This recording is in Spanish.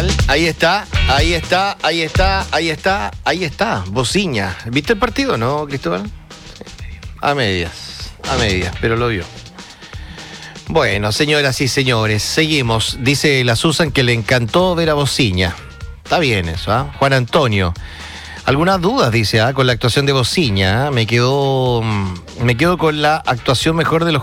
Ahí está, ahí está, ahí está, ahí está, ahí está. Bociña. ¿Viste el partido, no, Cristóbal? A medias, pero lo vio. Bueno, señoras y señores, seguimos. Dice la Susan que le encantó ver a Bociña. Está bien eso, ¿ah? Juan Antonio. Algunas dudas, dice, con la actuación de Bociña. Me quedo con la actuación mejor de los